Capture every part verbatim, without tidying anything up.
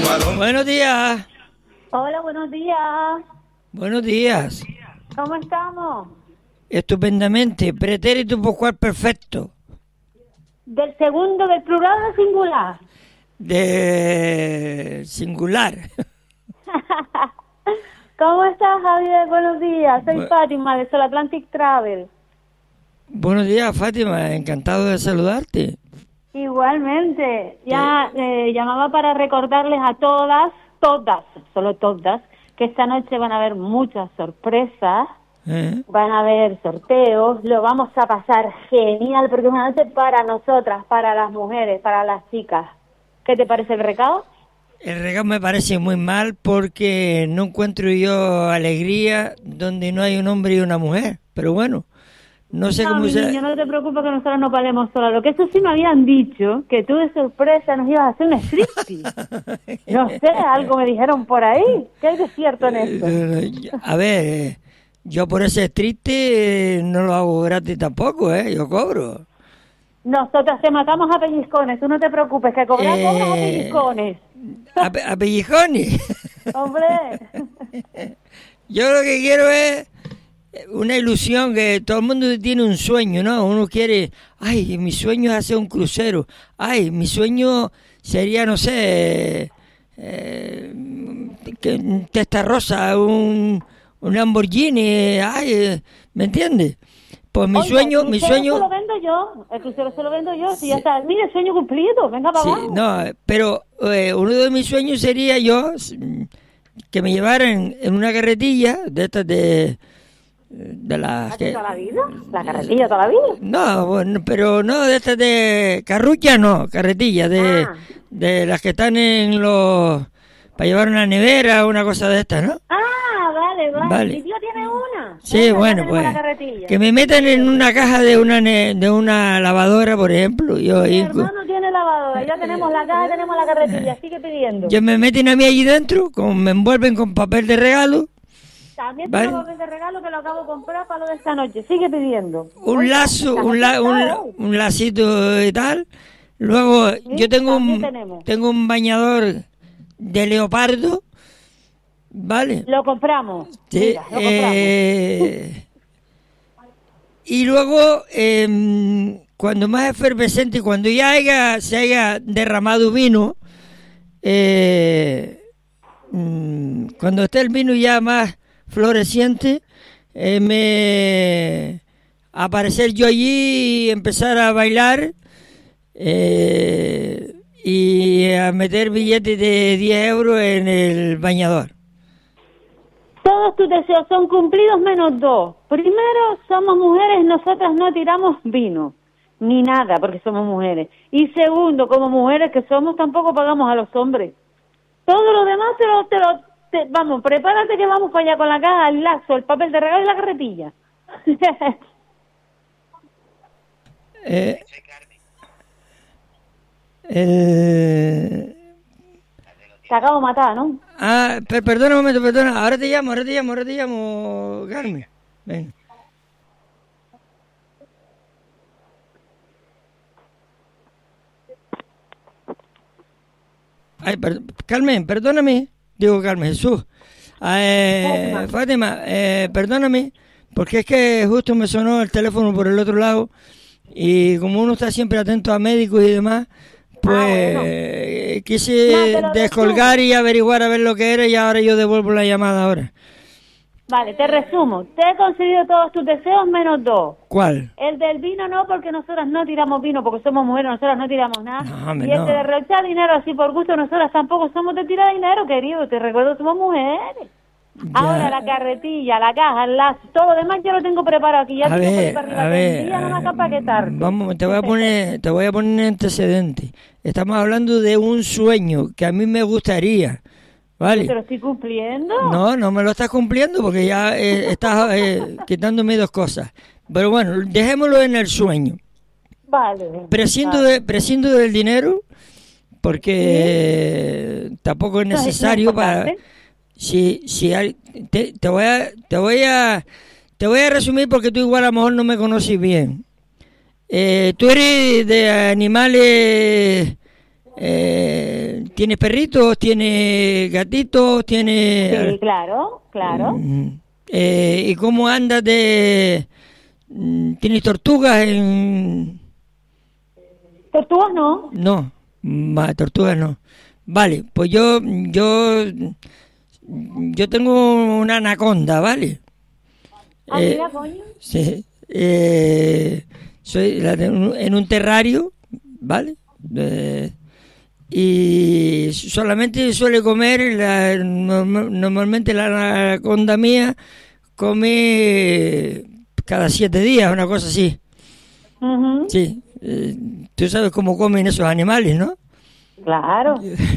Buenos días. Hola, buenos días. Buenos días. ¿Cómo estamos? Estupendamente. Pretérito poscual perfecto. ¿Del segundo, del plural o singular? De singular. ¿Cómo estás, Javier? Buenos días. Soy Bu- Fátima, de Sol Atlantic Travel. Buenos días, Fátima. Encantado de saludarte. Igualmente. Ya eh, llamaba para recordarles a todas, todas, solo todas, que esta noche van a haber muchas sorpresas. ¿Eh? Van a haber sorteos, lo vamos a pasar genial, porque es una noche para nosotras, para las mujeres, para las chicas. ¿Qué te parece el recado? El regalo me parece muy mal porque no encuentro yo alegría donde no hay un hombre y una mujer. Pero bueno, no sé No, cómo mi se... niño, no te preocupes que nosotros no valemos sola. Lo que eso sí me habían dicho, que tú de sorpresa nos ibas a hacer un striptease. No sé, algo me dijeron por ahí. ¿Qué hay de cierto en esto? Eh, A ver, eh, yo por ese triste eh, no lo hago gratis tampoco, ¿eh? Yo cobro. Nosotras te matamos a pellizcones, tú no te preocupes, que cobras, Eh, cobras a pellizcones. A, pe- a pellizcones. Hombre, Yo lo que quiero es una ilusión, que todo el mundo tiene un sueño, ¿no? Uno quiere, ay, mi sueño es hacer un crucero. Ay, mi sueño sería, no sé, eh, que un Testarossa, un, un Lamborghini, ay, eh, ¿me entiendes? Pues mi oiga, sueño, el mi crucero sueño... se lo vendo yo, el crucero se lo vendo yo, si Sí. ya está, mire, sueño cumplido, venga para Sí, abajo. no, pero eh, uno de mis sueños sería yo s- que me llevaran en una carretilla de estas de de las ¿Hace que toda la vida? ¿La carretilla toda la vida? no, bueno, pero no de estas de carrucha, no, carretilla de Ah. de las que están en los para llevar una nevera o una cosa de estas, ¿no? Ah, vale, vale, Vale. mi tío tiene una. Sí, Venga, ya bueno, tenemos pues la carretilla. que me metan en una caja de una ne- de una lavadora, por ejemplo, yo Mi ahí- hermano tiene lavadora, ya tenemos la caja, tenemos la carretilla, sigue pidiendo. yo me meten a mí allí dentro, con, me envuelven con papel de regalo. También vale. tengo papel de regalo que lo acabo de comprar para lo de esta noche, sigue pidiendo. Un Oiga, lazo, estás un, la, un, acertado. un lacito y tal. Luego yo tengo también un tenemos. tengo un bañador de leopardo, ¿vale? Lo compramos. Sí, Mira, lo compramos. eh, y luego em, cuando más efervescente, cuando ya haya, se haya derramado vino, eh, mm, cuando esté el vino ya más floreciente, eh, me aparecer yo allí y empezar a bailar eh, y a meter billetes de diez euros en el bañador. Todos tus deseos son cumplidos menos dos. Primero, somos mujeres, nosotras no tiramos vino, ni nada, porque somos mujeres. Y segundo, como mujeres que somos, tampoco pagamos a los hombres. Todo lo demás te lo... Te lo te- vamos, prepárate que vamos para allá con la caja, el lazo, el papel de regalo y la carretilla. Eh, el- Te acabo de matar, ¿no? Ah, per- perdona un momento, perdona. Ahora te llamo, ahora te llamo, ahora te llamo, Carmen. Venga. Ay, per- Carmen, perdóname. Digo, Carmen, Jesús. Ah, eh, Fátima, eh, perdóname, porque es que justo me sonó el teléfono por el otro lado y como uno está siempre atento a médicos y demás, pues Ah, bueno. eh, No, quise pero descolgar y averiguar a ver lo que era y ahora yo devuelvo la llamada ahora. Vale, te resumo. Te he concedido todos tus deseos menos dos. ¿Cuál? El del vino no, porque nosotras no tiramos vino, porque somos mujeres, nosotras no tiramos nada. No, hombre, y el no. de derrochar dinero así por gusto, nosotras tampoco somos de tirar dinero, querido. Te recuerdo, somos mujeres. Ya. Ahora la carretilla, la caja, el lazo, todo lo demás yo lo tengo preparado aquí. Ya A tengo por ahí ver, para arriba. a ver, Tendría nada más que empaquetarte. vamos, te voy a poner, te voy a poner antecedentes. Estamos hablando de un sueño que a mí me gustaría, ¿vale? ¿Te lo estoy cumpliendo? No, no me lo estás cumpliendo porque ya eh, estás eh, quitándome dos cosas. Pero bueno, dejémoslo en el sueño. Vale. venga, Prescindo, vale. de, prescindo del dinero porque eh, tampoco es Eso es necesario para... importante. Si, si hay- te, te voy a, te voy a, te voy a resumir porque tú igual a lo mejor no me conoces bien. Eh, tú eres de animales Eh, ¿Tiene perritos? ¿Tiene gatitos? ¿Tiene...? Sí, claro, claro. Mm, eh, ¿Y cómo andas de...? ¿Tienes tortugas en...? ¿Tortugas no? No, va, tortugas no. Vale, pues yo, yo, yo tengo una anaconda, ¿vale? Ah, Eh, mira, coño. sí, eh, soy la de un- en un terrario, ¿vale? Eh, y solamente suele comer, la, norma- normalmente la anaconda mía come cada siete días, una cosa así. Ujú. Sí, eh, tú sabes cómo comen esos animales, ¿no? Claro.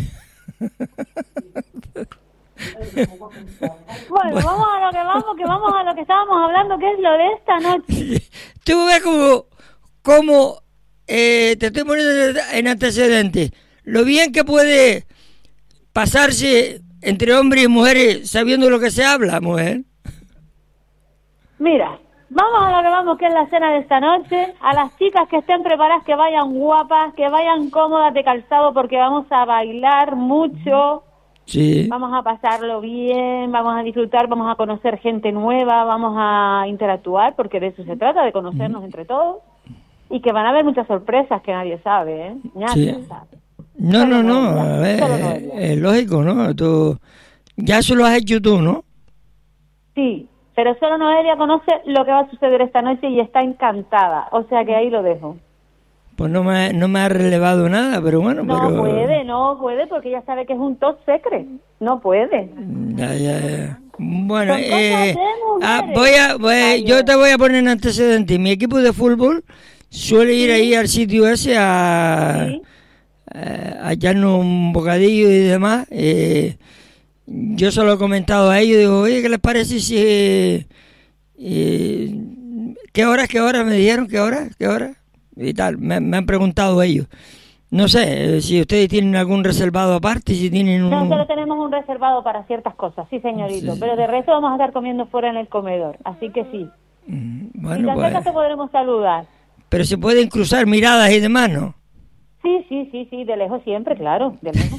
Bueno, vamos a lo que vamos, que vamos a lo que estábamos hablando, que es lo de esta noche. Tú ves como, como eh, te estoy poniendo en antecedentes, lo bien que puede pasarse entre hombres y mujeres sabiendo lo que se habla, mujer. Mira, vamos a lo que vamos, que es la cena de esta noche. A las chicas que estén preparadas, que vayan guapas, que vayan cómodas de calzado, porque vamos a bailar mucho. Sí. Vamos a pasarlo bien, vamos a disfrutar, vamos a conocer gente nueva, vamos a interactuar, porque de eso se trata, de conocernos entre todos. Y que van a haber muchas sorpresas que nadie sabe, ¿eh? Nadie Sí. sabe. No, Solo no, no, Noelia, a ver, solo eh, Noelia. es lógico, ¿no? Tú, ya eso lo has hecho tú, ¿no? Sí, pero solo Noelia conoce lo que va a suceder esta noche y está encantada. O sea que ahí lo dejo. Pues no me, no me ha relevado nada, pero bueno, No pero... puede, no puede, porque ella sabe que es un top secret. No puede. Ya, ya, ya. Bueno, Son cosas eh, de ah, mujeres. voy a, voy- Ay, yo Dios. te voy a poner en antecedente. Mi equipo de fútbol suele ir ahí al sitio ese a, Sí. a, a echarnos un bocadillo y demás. Eh, yo se lo he comentado a ellos, digo, oye, ¿qué les parece si... eh, eh, ¿qué horas, qué horas me dijeron? ¿Qué horas, qué horas? Y tal, me, me han preguntado ellos. No sé, eh, si ustedes tienen algún reservado aparte, si tienen un... Nosotros tenemos un reservado para ciertas cosas, sí, señorito. Sí. Pero de resto vamos a estar comiendo fuera en el comedor. Así que sí. Mm, Si Bueno, te pues... acercas te podremos saludar. Pero se pueden cruzar miradas y demás, ¿no? Sí, sí, sí, sí, de lejos siempre, claro, de lejos.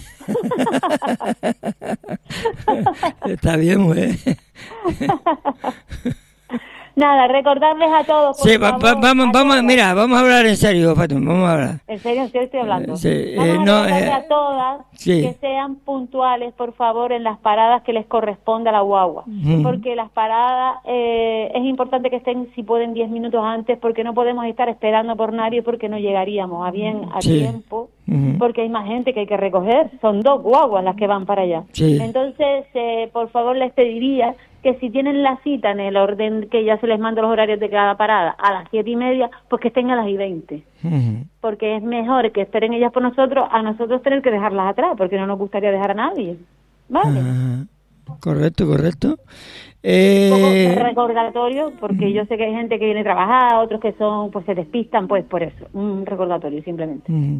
Está bien, mujer. Nada, recordarles a todos. por Sí, va- va- favor, vamos, a vamos, todas. mira, vamos a hablar en serio, Fátima, vamos a hablar. En serio, en serio estoy hablando. Eh, sí, Vamos eh, a no, recordarles eh, a todas sí. que sean puntuales, por favor, en las paradas que les corresponde a la guagua. Ujú. Porque las paradas eh, es importante que estén, si pueden, diez minutos antes, porque no podemos estar esperando por nadie porque no llegaríamos a bien a Sí. tiempo. Ujú. Porque hay más gente que hay que recoger. Son dos guaguas las que van para allá. Sí. Entonces, eh, por favor, les pediría que si tienen la cita en el orden que ya se les manda los horarios de cada parada a las siete y media, pues que estén a las y veinte. Ujú. Porque es mejor que esperen ellas por nosotros a nosotros tener que dejarlas atrás, porque no nos gustaría dejar a nadie. ¿Vale? Ajá. Correcto, correcto. Un poco Eh, de recordatorio, porque yo sé que hay gente que viene a trabajar, otros que son, pues se despistan, pues por eso. Un recordatorio, simplemente. ujú.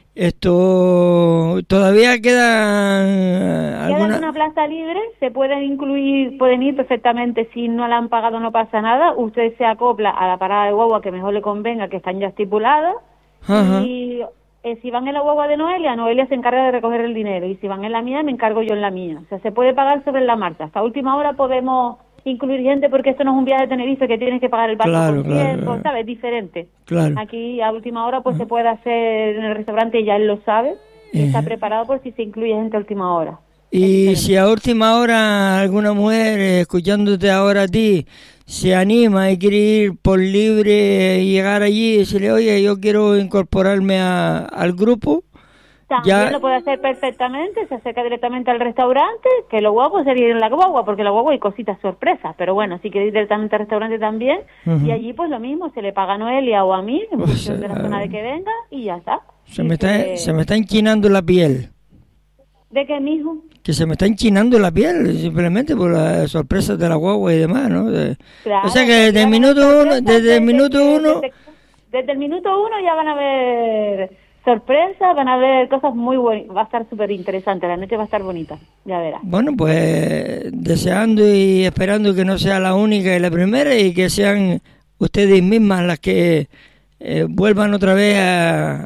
Esto todavía queda Queda alguna... una plaza libre, se pueden incluir, pueden ir perfectamente, si no la han pagado no pasa nada, usted se acopla a la parada de guagua que mejor le convenga, que están ya estipuladas, Ajá. y eh, si van en la guagua de Noelia, Noelia se encarga de recoger el dinero, y si van en la mía, me encargo yo en la mía. O sea, se puede pagar sobre la marcha. Hasta última hora podemos incluir gente, porque esto no es un viaje de Tenerife que tienes que pagar el barco Claro, con claro, tiempo, claro. ¿sabes? Es diferente. Claro. Aquí a última hora pues se puede hacer en el restaurante, y ya él lo sabe, y está Ajá. preparado por si se incluye gente a última hora. Y si a última hora alguna mujer, eh, escuchándote ahora a ti, se anima y quiere ir por libre y llegar allí y decirle, oye, yo quiero incorporarme a- al grupo, También ya... lo puede hacer perfectamente, se acerca directamente al restaurante, que lo guapo sería ir en la guagua, porque en la guagua hay cositas sorpresas, pero bueno, si quiere ir directamente al restaurante también, Ujú. y allí pues lo mismo, se le paga a Noelia o a mí, en Pues, función de la eh, zona de que venga, y ya está. Se Y me, está, que- se me está enchinando la piel. ¿De qué mismo? Que se me está enchinando la piel simplemente por las sorpresas de la guagua y demás, ¿no? De- Claro, o sea que desde el van a minuto haber uno, sorpresas desde el minuto que- uno, Desde, desde el minuto uno ya van a ver sorpresas, van a ver cosas muy buenas, va a estar súper interesante, la noche va a estar bonita, ya verás. bueno, pues deseando y esperando que no sea la única y la primera y que sean ustedes mismas las que eh, vuelvan otra vez a,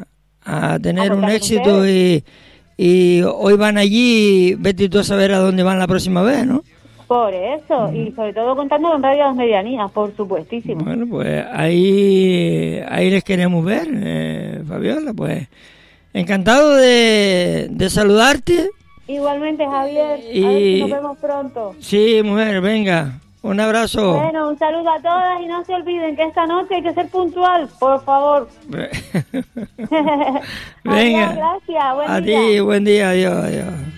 a tener A un contar con éxito y, y hoy van allí, vete tú a saber a dónde van la próxima vez, ¿no? Por eso, Mm. y sobre todo contando con Radio Las Medianías, por supuestísimo. Bueno, pues ahí, ahí les queremos ver, eh, Fabiola, pues encantado de, de saludarte. Igualmente, Javier, Y- a ver si nos vemos pronto. Sí, mujer, venga, un abrazo. Bueno, un saludo a todas y no se olviden que esta noche hay que ser puntual, por favor. Venga, Adiós, gracias, buen a día. ti, buen día, adiós, adiós.